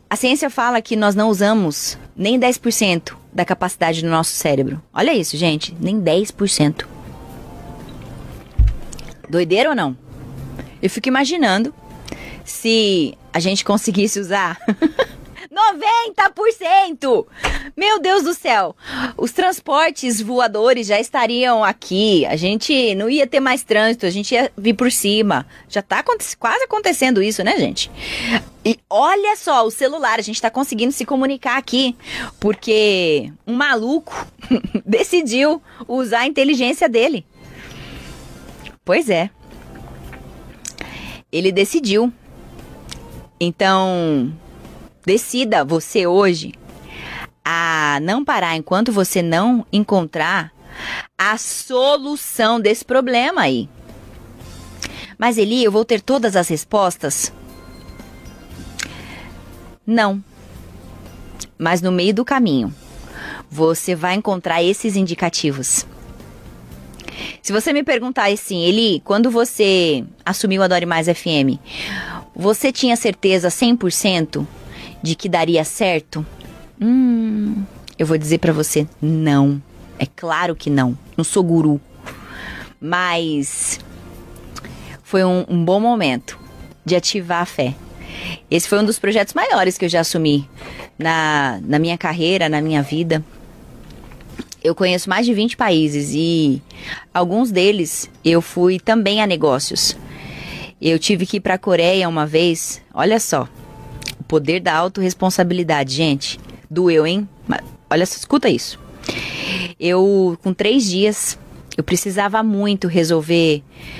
A ciência fala que nós não usamos nem 10% da capacidade do nosso cérebro. Olha isso, gente, nem 10%. Doideira ou não? Eu fico imaginando se a gente conseguisse usar 90%! Meu Deus do céu! Os transportes voadores já estariam aqui, a gente não ia ter mais trânsito, a gente ia vir por cima. Já tá quase acontecendo isso, né, gente? E olha só, o celular, a gente tá conseguindo se comunicar aqui, porque um maluco decidiu usar a inteligência dele. Pois é. Ele decidiu. Então, decida você hoje a não parar enquanto você não encontrar a solução desse problema aí. Mas Eli, eu vou ter todas as respostas? Não. Mas no meio do caminho, você vai encontrar esses indicativos. Se você me perguntar assim, Eli, quando você assumiu a Dori Mais FM, você tinha certeza 100% de que daria certo? Eu vou dizer pra você, não. É claro que não. Não sou guru. Mas foi um bom momento de ativar a fé. Esse foi um dos projetos maiores que eu já assumi na minha carreira, na minha vida. Eu conheço mais de 20 países e alguns deles eu fui também a negócios. Eu tive que ir para a Coreia uma vez. Olha só, o poder da autorresponsabilidade, gente. Doeu, hein? Mas, olha só, escuta isso. Eu, com 3 dias, eu precisava muito resolver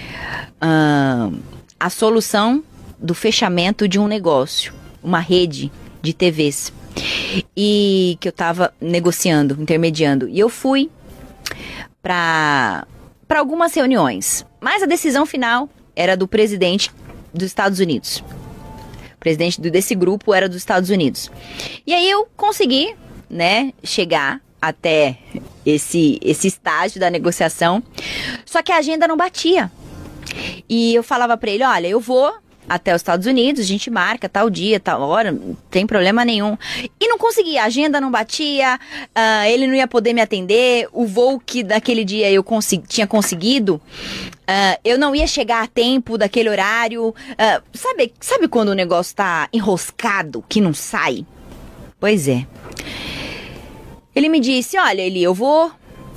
a solução do fechamento de um negócio, uma rede de TVs. E que eu tava negociando, intermediando. E eu fui para algumas reuniões. Mas a decisão final era do presidente dos Estados Unidos. O presidente desse grupo era dos Estados Unidos. E aí eu consegui, né, chegar até esse estágio da negociação. Só que a agenda não batia. E eu falava para ele, olha, eu vou até os Estados Unidos, a gente marca tal dia, tal hora, não tem problema nenhum. E não conseguia, a agenda não batia, ele não ia poder me atender, o voo que daquele dia eu tinha conseguido, eu não ia chegar a tempo daquele horário. Sabe quando o negócio tá enroscado, que não sai? Pois é. Ele me disse, olha, Eli, eu vou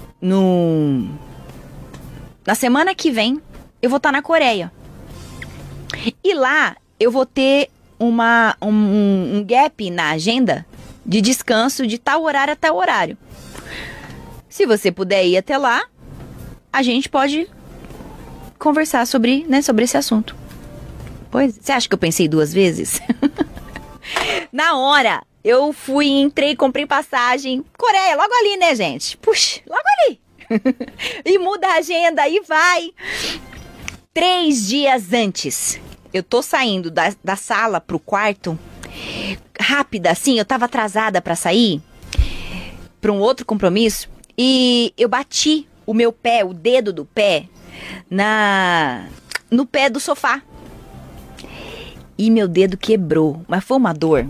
na semana que vem, eu vou estar na Coreia. E lá eu vou ter um gap na agenda de descanso de tal horário a tal horário. Se você puder ir até lá, a gente pode conversar sobre esse assunto. Pois, você acha que eu pensei 2 vezes? Na hora, eu fui, entrei, comprei passagem. Coreia, logo ali, né, gente? Puxa, logo ali. E muda a agenda, e vai. 3 dias antes, eu tô saindo da sala pro quarto, rápida assim, eu tava atrasada pra sair, pra um outro compromisso, e eu bati o meu pé, o dedo do pé, no pé do sofá. E meu dedo quebrou, mas foi uma dor.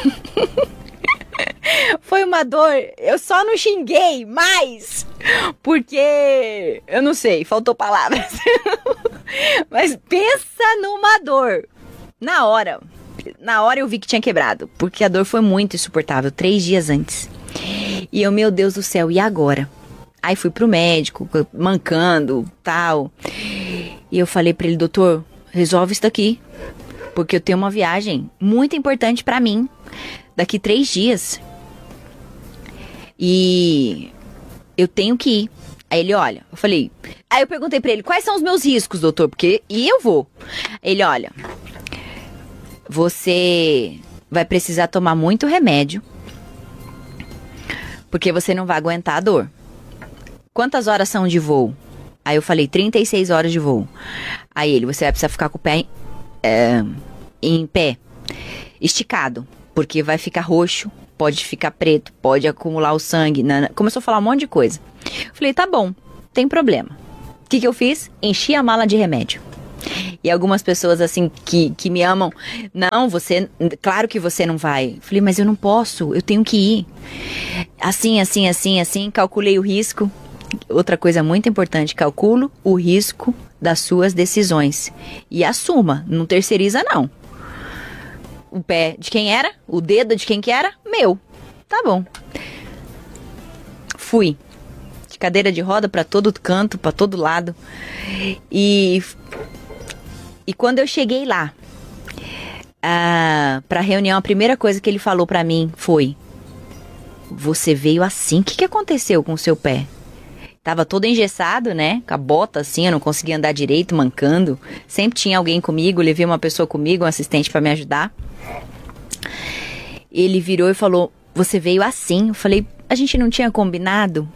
Foi uma dor, eu só não xinguei mais, porque, eu não sei, faltou palavras. Mas pensa numa dor. Na hora eu vi que tinha quebrado, porque a dor foi muito insuportável, 3 dias antes. E eu, meu Deus do céu, e agora? Aí fui pro médico, mancando, tal. E eu falei pra ele, doutor, resolve isso daqui, porque eu tenho uma viagem muito importante pra mim, daqui 3 dias. E eu tenho que ir. Aí ele, olha, eu falei... Aí eu perguntei pra ele, quais são os meus riscos, doutor? Porque... E eu vou. Ele, olha... Você vai precisar tomar muito remédio. Porque você não vai aguentar a dor. Quantas horas são de voo? Aí eu falei, 36 horas de voo. Aí ele, você vai precisar ficar com o pé em pé. Esticado. Porque vai ficar roxo. Pode ficar preto, pode acumular o sangue. Começou a falar um monte de coisa. Eu falei, tá bom, tem problema. O que eu fiz? Enchi a mala de remédio. E algumas pessoas, assim, que me amam, não, você, claro que você não vai. Falei, mas eu não posso, eu tenho que ir. Assim, calculei o risco. Outra coisa muito importante, calculo o risco das suas decisões. E assuma, não terceiriza não. O pé de quem era? O dedo de quem que era? Meu. Tá bom. Fui. De cadeira de roda pra todo canto, pra todo lado. E quando eu cheguei lá, pra reunião, a primeira coisa que ele falou pra mim foi: você veio assim? O que aconteceu com o seu pé? Tava todo engessado, né? Com a bota assim, eu não conseguia andar direito, mancando. Sempre tinha alguém comigo, levei uma pessoa comigo, um assistente pra me ajudar. Ele virou e falou: você veio assim? Eu falei: a gente não tinha combinado?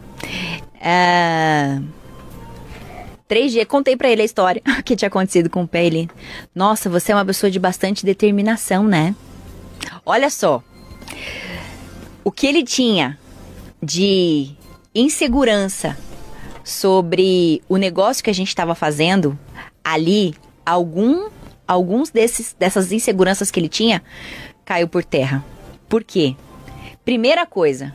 3 dias, contei pra ele a história que tinha acontecido com o pé. Ele: nossa, você é uma pessoa de bastante determinação, né? Olha só, o que ele tinha de insegurança sobre o negócio que a gente estava fazendo ali, alguns dessas inseguranças que ele tinha caiu por terra. Por quê? Primeira coisa,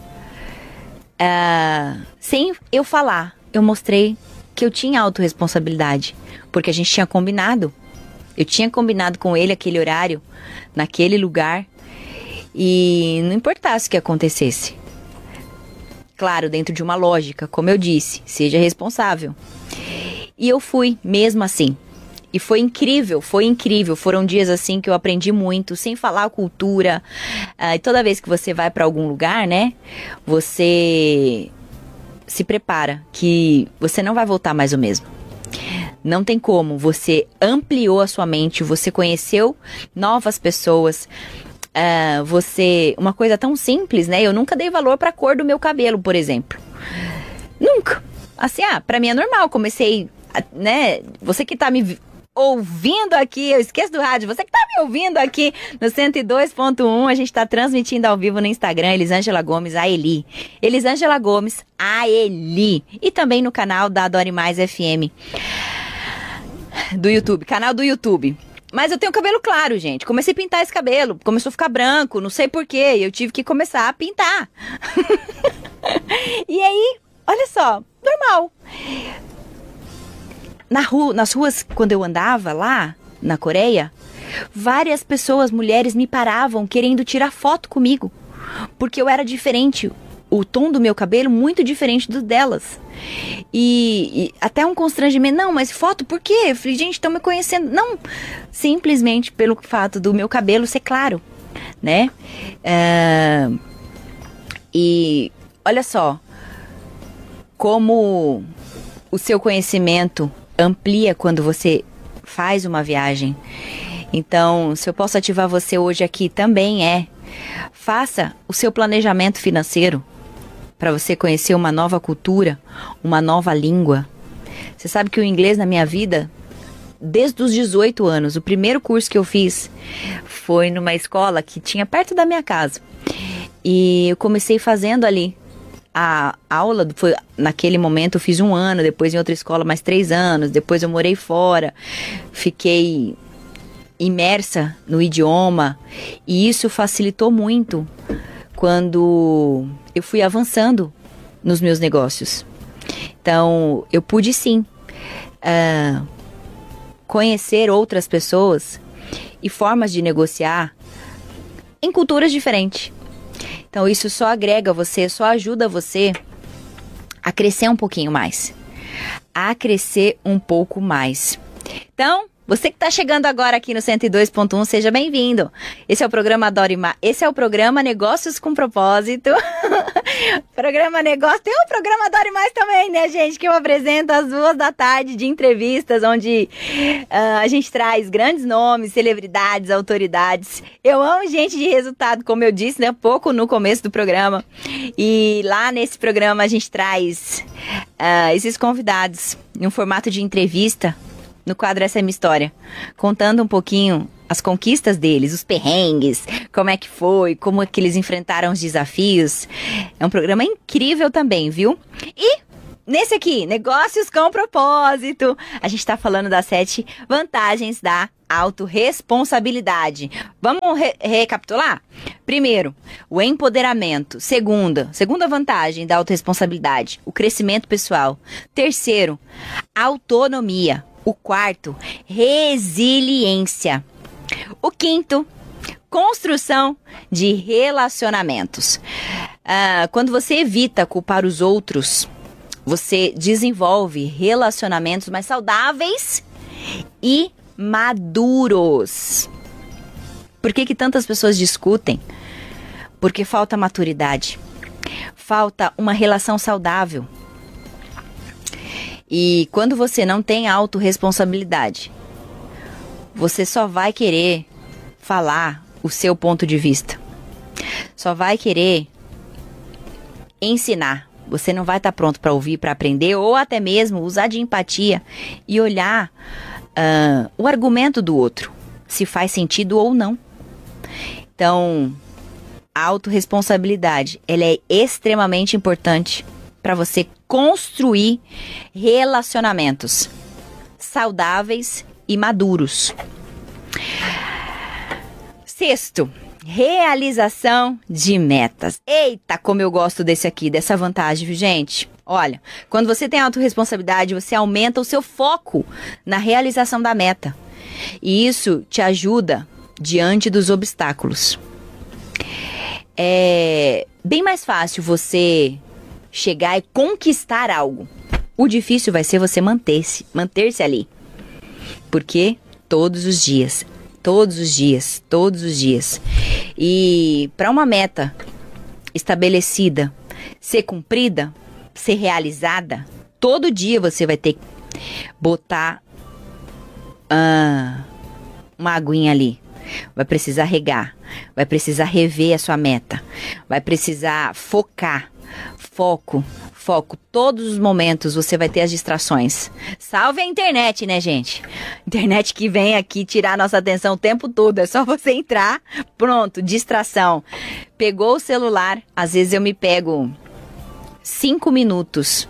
sem eu falar, eu mostrei que eu tinha autorresponsabilidade, porque a gente tinha combinado. Eu tinha combinado com ele aquele horário, naquele lugar, e não importasse o que acontecesse. Claro, dentro de uma lógica, como eu disse, seja responsável. E eu fui, mesmo assim. E foi incrível, foi incrível. Foram dias assim que eu aprendi muito, sem falar a cultura. E toda vez que você vai para algum lugar, né, você se prepara que você não vai voltar mais o mesmo. Não tem como, você ampliou a sua mente, você conheceu novas pessoas. Uma coisa tão simples, né? Eu nunca dei valor pra cor do meu cabelo, por exemplo. Nunca. Assim, pra mim é normal. Comecei, né? Você que tá me ouvindo aqui, eu esqueço do rádio. Você que tá me ouvindo aqui no 102.1, a gente tá transmitindo ao vivo no Instagram, Elisângela Gomes, a Eli. Elisângela Gomes, a Eli. E também no canal da Adore Mais FM. Do YouTube, canal do YouTube. Mas eu tenho cabelo claro, gente. Comecei a pintar esse cabelo. Começou a ficar branco, não sei porquê. Eu tive que começar a pintar. E aí, olha só, normal. Nas ruas, quando eu andava lá, na Coreia, várias pessoas, mulheres, me paravam querendo tirar foto comigo. Porque eu era diferente. O tom do meu cabelo muito diferente do delas. E até um constrangimento. Não, mas foto por quê? Eu falei, gente, estão me conhecendo. Não, simplesmente pelo fato do meu cabelo ser claro, né? E olha só, como o seu conhecimento amplia quando você faz uma viagem. Então, se eu posso ativar você hoje aqui também faça o seu planejamento financeiro para você conhecer uma nova cultura, uma nova língua. Você sabe que o inglês na minha vida, desde os 18 anos, o primeiro curso que eu fiz foi numa escola que tinha perto da minha casa. E eu comecei fazendo ali a aula, naquele momento eu fiz 1 ano, depois em outra escola mais 3 anos, depois eu morei fora, fiquei imersa no idioma, e isso facilitou muito quando eu fui avançando nos meus negócios. Então, eu pude sim conhecer outras pessoas e formas de negociar em culturas diferentes. Então, isso só agrega você, só ajuda você a crescer um pouquinho mais. A crescer um pouco mais. Então, você que está chegando agora aqui no 102.1, seja bem-vindo. Esse é o programa esse é o programa Negócios com Propósito. Programa Negócio. Tem o programa Adore Mais também, né, gente? Que eu apresento às 14h de entrevistas, onde a gente traz grandes nomes, celebridades, autoridades. Eu amo gente de resultado, como eu disse, né? Pouco no começo do programa. E lá nesse programa a gente traz esses convidados em um formato de entrevista. No quadro Essa é Minha História, contando um pouquinho as conquistas deles, os perrengues, como é que foi, como é que eles enfrentaram os desafios. É um programa incrível também, viu? E nesse aqui, negócios com propósito, a gente tá falando das 7 vantagens da autorresponsabilidade. Vamos recapitular? Primeiro, o empoderamento. Segunda vantagem da autorresponsabilidade, o crescimento pessoal. Terceiro, autonomia. O quarto, resiliência. O quinto, construção de relacionamentos. Quando você evita culpar os outros, você desenvolve relacionamentos mais saudáveis e maduros. Por que tantas pessoas discutem? Porque falta maturidade, falta uma relação saudável. E quando você não tem autorresponsabilidade, você só vai querer falar o seu ponto de vista. Só vai querer ensinar. Você não vai estar pronto para ouvir, para aprender, ou até mesmo usar de empatia e olhar o argumento do outro, se faz sentido ou não. Então, a autorresponsabilidade, ela é extremamente importante para você construir relacionamentos saudáveis e maduros. Sexto, realização de metas. Eita, como eu gosto desse aqui, dessa vantagem, viu, gente? Olha, quando você tem autorresponsabilidade, você aumenta o seu foco na realização da meta. E isso te ajuda diante dos obstáculos. É bem mais fácil você chegar e conquistar algo. O difícil vai ser você manter-se ali. Porque todos os dias. E para uma meta estabelecida ser cumprida, ser realizada, todo dia você vai ter que botar uma aguinha ali. Vai precisar regar, vai precisar rever a sua meta, vai precisar focar, foco. Todos os momentos você vai ter as distrações. Salve a internet, né, gente? Internet que vem aqui tirar a nossa atenção o tempo todo. É só você entrar, pronto, distração. Pegou o celular, às vezes eu me pego 5 minutos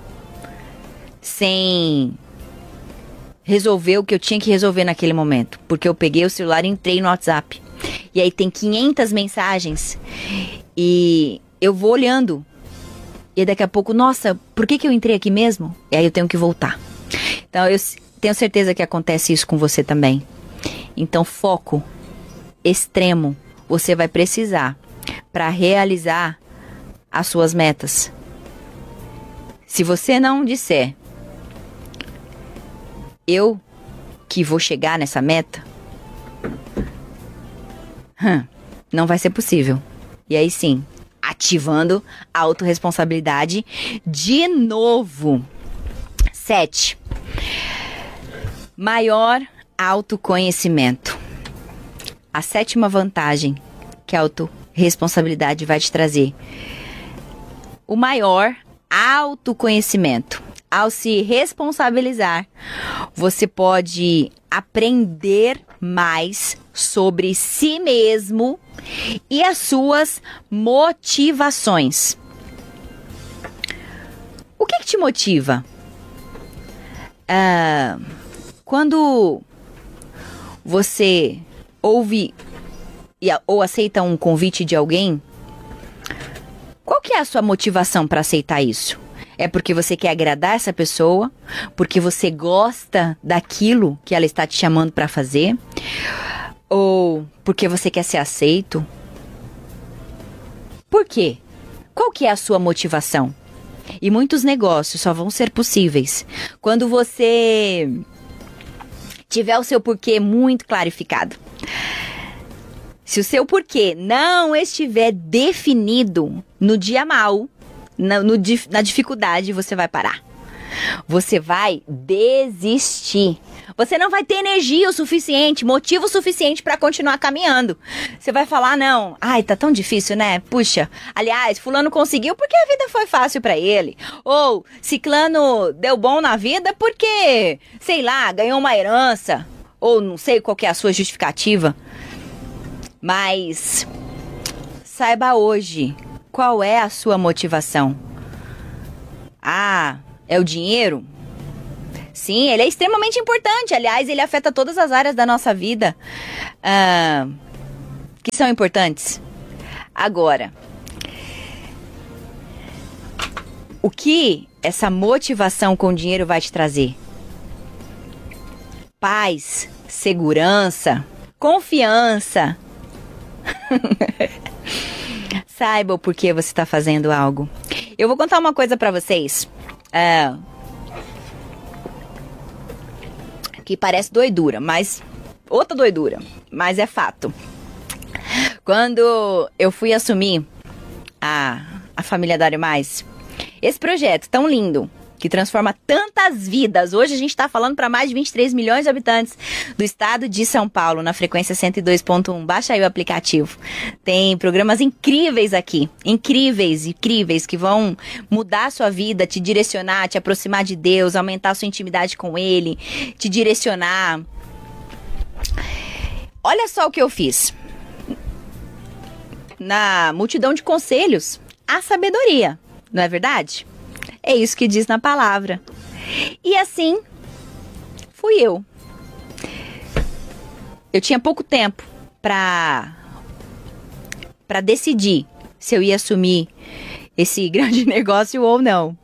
sem resolver o que eu tinha que resolver naquele momento. Porque eu peguei o celular e entrei no WhatsApp. E aí tem 500 mensagens e eu vou olhando. E daqui a pouco, nossa, por que eu entrei aqui mesmo? E aí eu tenho que voltar. Então eu tenho certeza que acontece isso com você também. Então foco extremo você vai precisar para realizar as suas metas. Se você não disser, eu que vou chegar nessa meta, não vai ser possível. E aí sim, ativando a autorresponsabilidade de novo. 7. Maior autoconhecimento. A 7ª vantagem que a autorresponsabilidade vai te trazer. O maior autoconhecimento. Ao se responsabilizar, você pode aprender mais sobre si mesmo e as suas motivações. O que te motiva? Quando você ouve ou aceita um convite de alguém, qual que é a sua motivação para aceitar isso? É porque você quer agradar essa pessoa? Porque você gosta daquilo que ela está te chamando para fazer? Ou porque você quer ser aceito? Por quê? Qual que é a sua motivação? E muitos negócios só vão ser possíveis quando você tiver o seu porquê muito clarificado. Se o seu porquê não estiver definido no dia mau, na dificuldade, você vai parar. Você vai desistir. Você não vai ter energia o suficiente, motivo suficiente para continuar caminhando. Você vai falar, não, ai, tá tão difícil, né? Puxa, aliás, fulano conseguiu porque a vida foi fácil para ele. Ou ciclano deu bom na vida porque, sei lá, ganhou uma herança. Ou não sei qual que é a sua justificativa. Mas saiba hoje qual é a sua motivação. É o dinheiro? Sim, ele é extremamente importante. Aliás, ele afeta todas as áreas da nossa vida que são importantes. Agora, o que essa motivação com dinheiro vai te trazer? Paz, segurança, confiança. Saiba o porquê você está fazendo algo. Eu vou contar uma coisa para vocês. Que parece doidura, mas... outra doidura, mas é fato. Quando eu fui assumir a família Dário Mais, esse projeto tão lindo, que transforma tantas vidas. Hoje a gente está falando para mais de 23 milhões de habitantes do estado de São Paulo, na frequência 102.1. Baixa aí o aplicativo. Tem programas incríveis aqui. Incríveis, que vão mudar a sua vida, te direcionar, te aproximar de Deus, aumentar a sua intimidade com Ele, te direcionar. Olha só o que eu fiz. Na multidão de conselhos, há sabedoria, não é verdade? É isso que diz na palavra. E assim, fui eu. Eu tinha pouco tempo para decidir se eu ia assumir esse grande negócio ou não.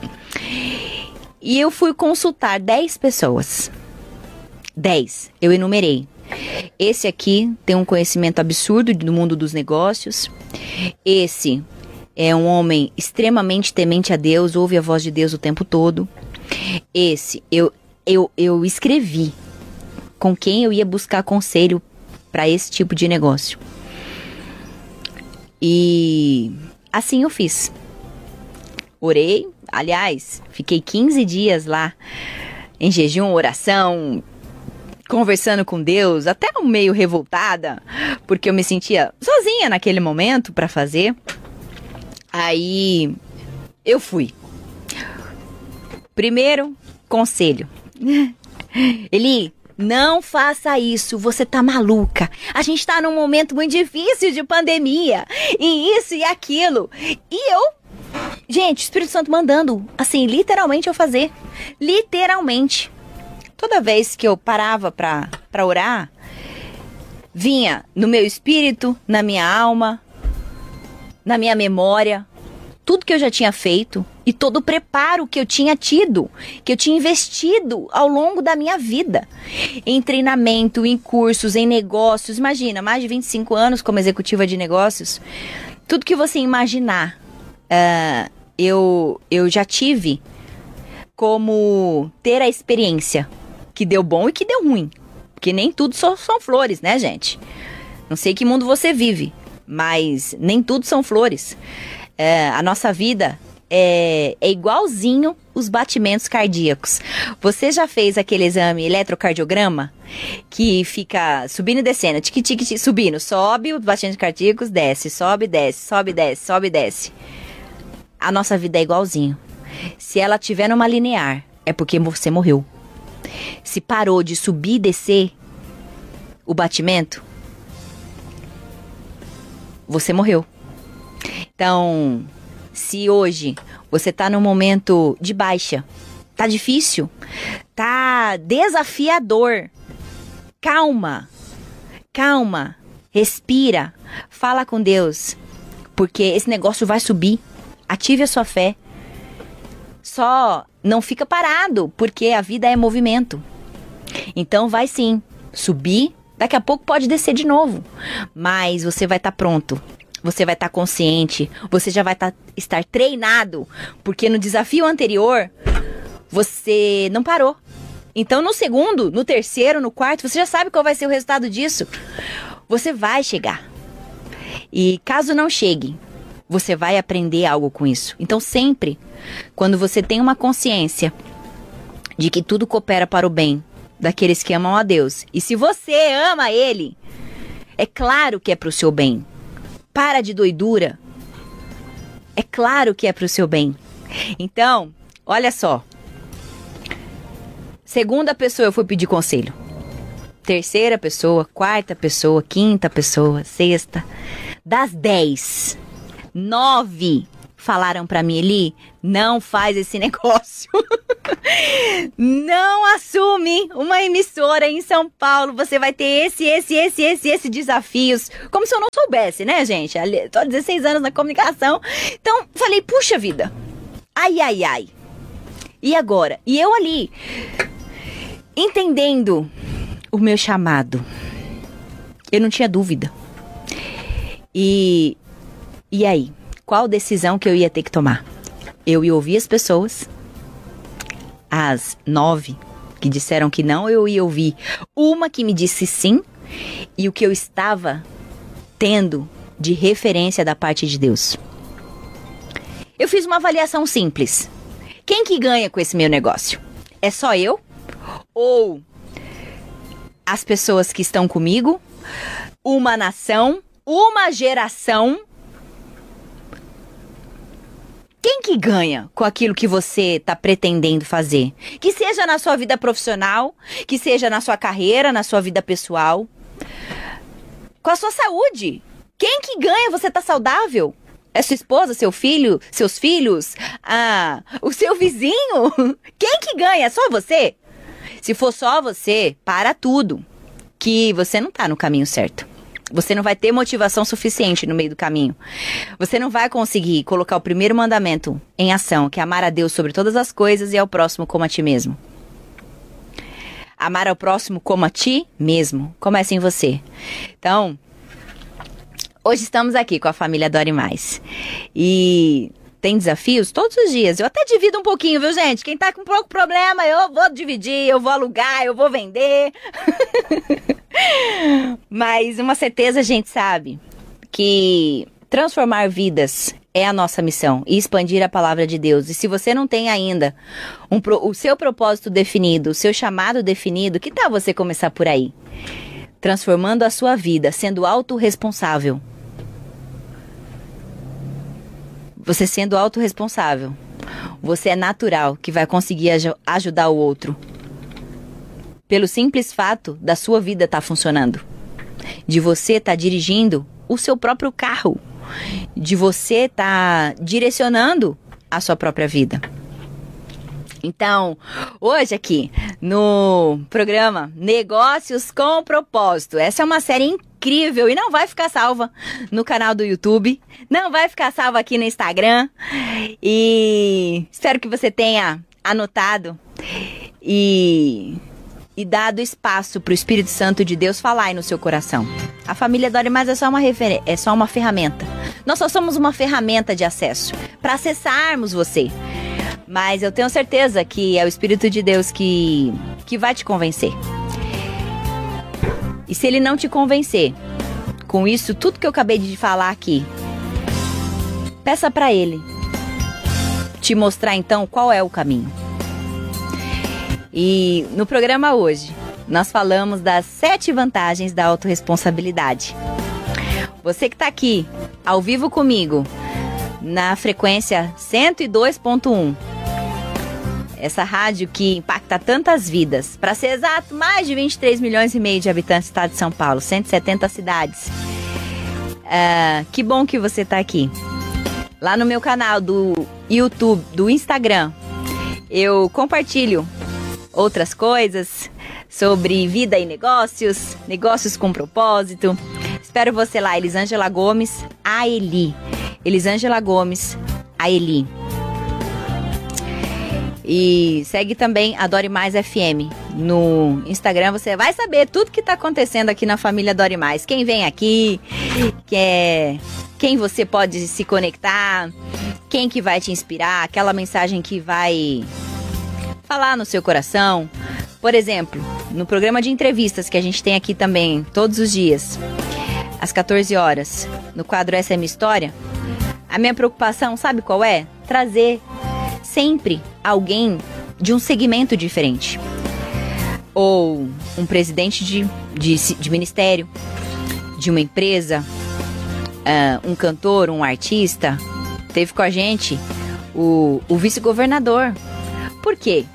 E eu fui consultar 10 pessoas. 10. Eu enumerei. Esse aqui tem um conhecimento absurdo do mundo dos negócios. Esse é um homem extremamente temente a Deus, ouve a voz de Deus o tempo todo. Esse, eu escrevi com quem eu ia buscar conselho para esse tipo de negócio. E assim eu fiz. Orei, aliás, fiquei 15 dias lá em jejum, oração, conversando com Deus, até meio revoltada, porque eu me sentia sozinha naquele momento para fazer. Aí, eu fui. Primeiro, conselho. Eli, não faça isso, você tá maluca. A gente tá num momento muito difícil de pandemia. E isso e aquilo. E eu, gente, o Espírito Santo mandando, assim, literalmente eu fazer. Literalmente. Toda vez que eu parava pra orar, vinha no meu espírito, na minha alma, na minha memória, tudo que eu já tinha feito e todo o preparo que eu tinha tido, que eu tinha investido ao longo da minha vida, em treinamento, em cursos, em negócios. Imagina, mais de 25 anos como executiva de negócios, tudo que você imaginar, eu já tive como ter a experiência que deu bom e que deu ruim, porque nem tudo são flores, né, gente? Não sei que mundo você vive, mas nem tudo são flores. A nossa vida é igualzinho os batimentos cardíacos. Você já fez aquele exame eletrocardiograma que fica subindo e descendo, tique-tique, subindo, sobe os batimentos cardíacos, desce, sobe, desce, sobe, desce, sobe, desce. A nossa vida é igualzinho. Se ela tiver numa linear, é porque você morreu. Se parou de subir e descer o batimento, você morreu. Então, se hoje você tá num momento de baixa, tá difícil, tá desafiador, calma, respira, fala com Deus, porque esse negócio vai subir, ative a sua fé. Só não fica parado, porque a vida é movimento. Então vai sim subir, daqui a pouco pode descer de novo, mas você vai estar pronto. Você vai estar consciente, você já vai estar treinado, porque no desafio anterior, você não parou. Então no segundo, no terceiro, no quarto, você já sabe qual vai ser o resultado disso. Você vai chegar. E caso não chegue, você vai aprender algo com isso. Então sempre, quando você tem uma consciência de que tudo coopera para o bem daqueles que amam a Deus, e se você ama Ele, é claro que é para o seu bem. Para de doidura. É claro que é para o seu bem. Então, olha só. Segunda pessoa eu fui pedir conselho. Terceira pessoa, quarta pessoa, quinta pessoa, sexta. Das 10, 9 falaram pra mim, Eli, não faz esse negócio. Não assume uma emissora em São Paulo. Você vai ter esse desafios. Como se eu não soubesse, né, gente? Tô há 16 anos na comunicação. Então, falei, puxa vida. Ai. E agora? E eu ali, entendendo o meu chamado. Eu não tinha dúvida. E aí? Qual decisão que eu ia ter que tomar? Eu ia ouvir as pessoas. As 9 que disseram que não, eu ia ouvir uma que me disse sim. E o que eu estava tendo de referência da parte de Deus. Eu fiz uma avaliação simples. Quem que ganha com esse meu negócio? É só eu? Ou as pessoas que estão comigo? Uma nação? Uma geração? Quem que ganha com aquilo que você está pretendendo fazer? Que seja na sua vida profissional, que seja na sua carreira, na sua vida pessoal. Com a sua saúde. Quem que ganha? Você tá saudável? É sua esposa, seu filho, seus filhos? O seu vizinho? Quem que ganha? É só você? Se for só você, para tudo. Que você não tá no caminho certo. Você não vai ter motivação suficiente no meio do caminho. Você não vai conseguir colocar o primeiro mandamento em ação, que é amar a Deus sobre todas as coisas e ao próximo como a ti mesmo. Amar ao próximo como a ti mesmo. Comece em você. Então, hoje estamos aqui com a família Dore Mais. E tem desafios todos os dias. Eu até divido um pouquinho, viu, gente? Quem tá com pouco problema, eu vou dividir, eu vou alugar, eu vou vender. Mas uma certeza a gente sabe que transformar vidas é a nossa missão e expandir a palavra de Deus. E se você não tem ainda o seu propósito definido, o seu chamado definido, que tal você começar por aí? Transformando a sua vida, sendo autorresponsável. Você sendo autorresponsável, você é natural que vai conseguir ajudar o outro. Pelo simples fato da sua vida estar funcionando. De você estar dirigindo o seu próprio carro. De você estar direcionando a sua própria vida. Então, hoje aqui no programa Negócios com Propósito. Essa é uma série incrível e não vai ficar salva no canal do YouTube. Não vai ficar salva aqui no Instagram. E espero que você tenha anotado e dado espaço para o Espírito Santo de Deus falar aí no seu coração. A família Dore Mais é só uma ferramenta. Nós só somos uma ferramenta de acesso para acessarmos você. Mas eu tenho certeza que é o Espírito de Deus que vai te convencer. E se ele não te convencer, com isso, tudo que eu acabei de falar aqui, peça para ele te mostrar então qual é o caminho. E no programa hoje, nós falamos das 7 vantagens da autorresponsabilidade. Você que está aqui, ao vivo comigo, na frequência 102.1, essa rádio que impacta tantas vidas, para ser exato, mais de 23 milhões e meio de habitantes do estado de São Paulo, 170 cidades. Que bom que você está aqui. Lá no meu canal do YouTube, do Instagram, eu compartilho outras coisas sobre vida e negócios, negócios com propósito. Espero você lá, Elisângela Gomes, a Eli. Elisângela Gomes, a Eli. E segue também a Dore Mais FM no Instagram. Você vai saber tudo que está acontecendo aqui na família Dore Mais. Quem vem aqui, quem você pode se conectar, quem que vai te inspirar, aquela mensagem que vai falar no seu coração. Por exemplo, no programa de entrevistas que a gente tem aqui também todos os dias, às 14 horas, no quadro Essa é Minha História, a minha preocupação, sabe qual é? Trazer sempre alguém de um segmento diferente. Ou um presidente de ministério, de uma empresa, um cantor, um artista. Teve com a gente o vice-governador. Por quê?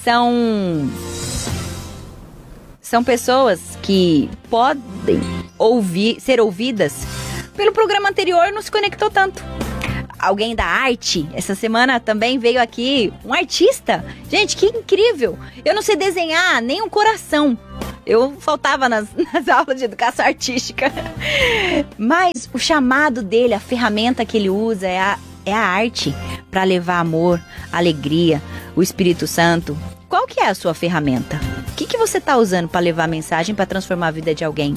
São pessoas que podem ser ouvidas. Pelo programa anterior não se conectou tanto. alguém da arte. Essa semana também veio aqui um artista. Gente, que incrível! Eu não sei desenhar nem um coração. Eu faltava nas aulas de educação artística. Mas o chamado dele, a ferramenta que ele usa é a arte para levar amor, alegria, o Espírito Santo. Qual que é a sua ferramenta? O que você está usando para levar a mensagem, para transformar a vida de alguém?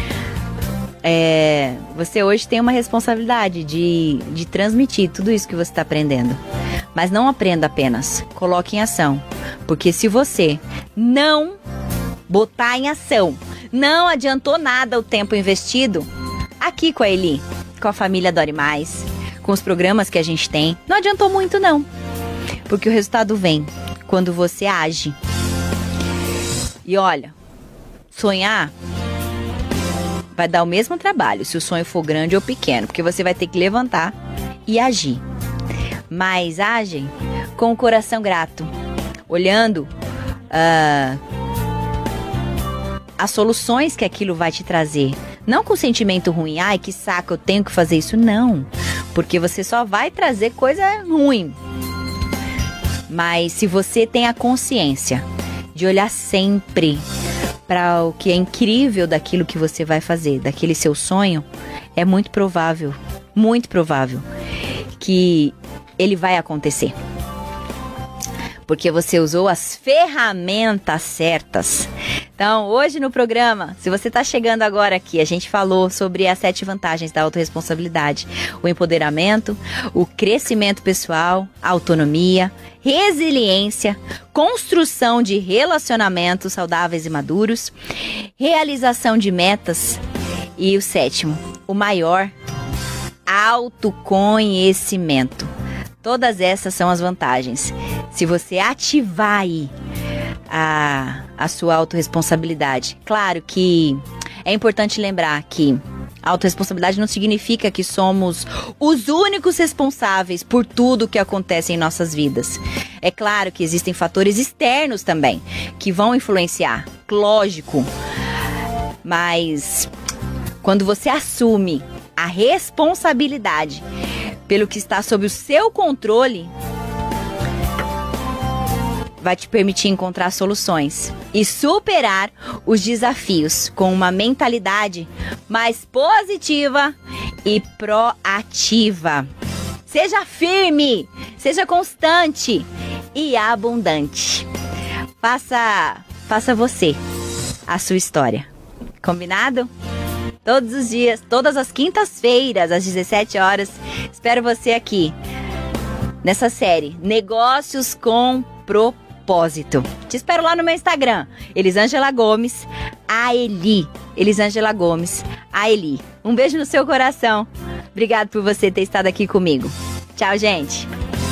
Você hoje tem uma responsabilidade de transmitir tudo isso que você está aprendendo. Mas não aprenda apenas, coloque em ação. Porque se você não botar em ação, não adiantou nada o tempo investido aqui com a Eli, com a família Dore Mais, com os programas que a gente tem, não adiantou muito não. Porque o resultado vem quando você age. E olha, sonhar vai dar o mesmo trabalho se o sonho for grande ou pequeno, porque você vai ter que levantar e agir. Mas age com o coração grato, olhando as soluções que aquilo vai te trazer. Não com sentimento ruim, ai que saco, eu tenho que fazer isso, não. Porque você só vai trazer coisa ruim. Mas se você tem a consciência de olhar sempre para o que é incrível daquilo que você vai fazer, daquele seu sonho, é muito provável que ele vai acontecer. Porque você usou as ferramentas certas. Então, hoje no programa, se você está chegando agora aqui, a gente falou sobre as 7 vantagens da autorresponsabilidade. O empoderamento, o crescimento pessoal, a autonomia, resiliência, construção de relacionamentos saudáveis e maduros, realização de metas e o 7º, o maior, autoconhecimento. Todas essas são as vantagens. Se você ativar aí a sua autorresponsabilidade. Claro que é importante lembrar que a autorresponsabilidade não significa que somos os únicos responsáveis por tudo que acontece em nossas vidas. É claro que existem fatores externos também que vão influenciar, lógico. Mas quando você assume a responsabilidade pelo que está sob o seu controle, vai te permitir encontrar soluções e superar os desafios com uma mentalidade mais positiva e proativa. Seja firme, seja constante e abundante. Faça você a sua história. Combinado? Todos os dias, todas as quintas-feiras, às 17 horas, espero você aqui nessa série Negócios com Propósito. Te espero lá no meu Instagram, Elisângela Gomes, a Eli. Elisângela Gomes, a Eli. Um beijo no seu coração. Obrigado por você ter estado aqui comigo. Tchau, gente.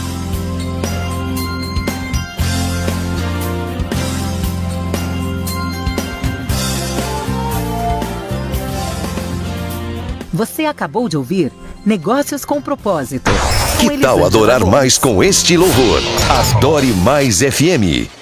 Você acabou de ouvir Negócios com Propósito. Que tal adorar mais com este louvor? Adore Mais FM.